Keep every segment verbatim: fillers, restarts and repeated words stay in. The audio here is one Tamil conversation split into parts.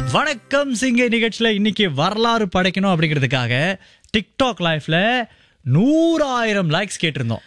வணக்கம் சிங்கை நிகழ்ச்சியில இன்னைக்கு வரலாறு படைக்கணும் அப்படிங்கிறதுக்காக டிக்டாக் லைஃப்ல நூறாயிரம் லைக்ஸ் கேட்டிருந்தோம்.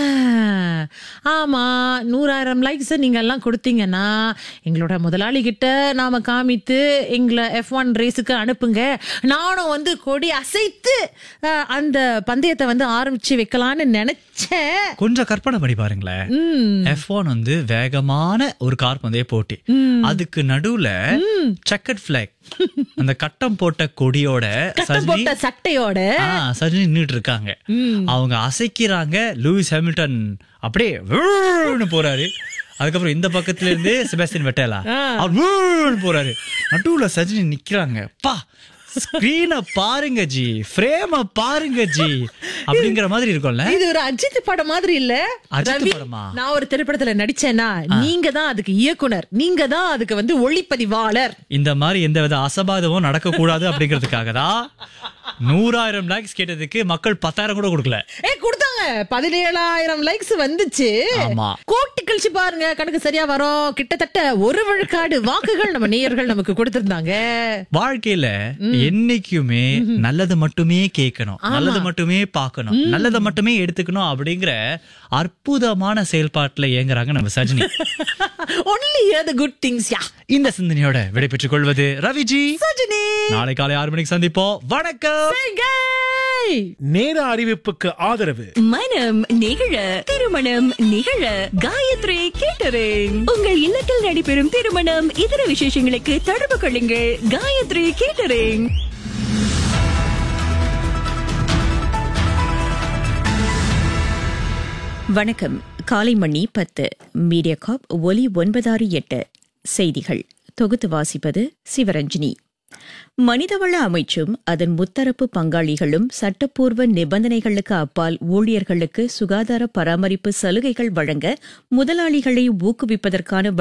ஆமா, நூறாயிரம் லைக்ஸ் நீங்க எல்லாம் கொடுத்தீங்கன்னா எங்களோட முதலாளி கிட்ட நாம காமித்து எங்களை எஃப் ஒன் ரேஸுக்கு அனுப்புங்க, நானும் வந்து கொடி அசைத்து அஹ், அந்த பந்தயத்தை வந்து ஆரம்பிச்சு வைக்கலான்னு நினைச்சேன். கொஞ்சம் கற்பனை பண்ணி பாருங்களேன். எஃப் ஒன் வந்து வேகமான ஒரு கார் பந்தய போட்டி. அதுக்கு நடுவுல செக்கட் பிளாக், அந்த கட்டம் போட்ட கொடியோட கட்டம் போட்ட சட்டையோட ஆ, சஜினி நின்னுட்டு இருக்காங்க. அவங்க அசைக்கிறாங்க. லூயிஸ் ஹாமில்டன் அப்படியே வீழ்னு போறாரு. அதுக்கப்புறம் இந்த பக்கத்துல இருந்து செபாஸ்டியன் வெட்டேலா அவர் வீழ்னு போறாரு. நடுவுல சஜினி நிக்கிறாங்க. பா, ஸ்கிரீனை பாருங்க ஜி, ஃப்ரேம பாருங்க ஜி அப்படிங்கிற மாதிரி இருக்கும்ல. இது ஒரு அஜித் படம் மாதிரி இல்ல? அஜித் ரவி, படமா? நான் ஒரு திரைப்படத்துல நடிச்சேன்னா நீங்க தான் அதுக்கு இயக்குனர், நீங்க தான் அதுக்கு வந்து ஒளிப்பதிவாளர். இந்த மாதிரி எந்த வித அசபாதமும் நடக்க கூடாது அப்படிங்கிறதுக்காக தான் நூறாயிரம் லைக்ஸ் கேட்டதுக்கு மக்கள் பத்தாயிரம் கூட கொடுக்கல. ஏ கொடுத்தாங்க, பதினேழாயிரம் லைக்ஸ் வந்துச்சு. ஆமா. கோட்டி கழிச்சு பாருங்க, கணக்கு சரியா வரும். கிட்டத்தட்ட ஒரு விழுக்காடு வாக்குகள் நம்ம நேயர்கள் நமக்கு கொடுத்திருந்தாங்க. வாழ்க்கையில என்னைக்குமே நல்லது மட்டுமே கேட்கணும், நல்லது மட்டுமே பார்க்கணும், நல்லதை மட்டுமே எடுத்துக்கணும் அப்படிங்கிற அற்புதமான செயல்பாட்டுல இயங்குறாங்க நம்ம Sajini. Only hear the good things, yeah. இந்த சிந்தனையோட விடை பெற்றுக் கொள்வது ரவிஜி. சஜினி, நாளை காலை ஆறு மணிக்கு சந்திப்போம். வணக்கம். நேர அறிவிப்புக்கு ஆதரவு மனம் நிகழ, திருமணம் நிகழ காயத்ரி கேட்டரிங். உங்கள் இல்லத்தில் நடைபெறும் திருமணம் இதர விசேஷங்களுக்கு தொடர்பு கொள்ளுங்கள். காயத்ரி கேட்டரிங். வணக்கம். காலை மணி பத்து. மீடியா காப் ஒலி ஒன்பதாறு எட்டு செய்திகள் தொகுத்து வாசிப்பது சிவரஞ்சினி. மனிதவள அமைச்சும் அதன் முத்தரப்பு பங்காளிகளும் சட்டப்பூர்வ நிபந்தனைகளுக்கு அப்பால் ஊழியர்களுக்கு சுகாதார பராமரிப்பு சலுகைகள் வழங்க முதலாளிகளை ஊக்குவிப்பதற்கான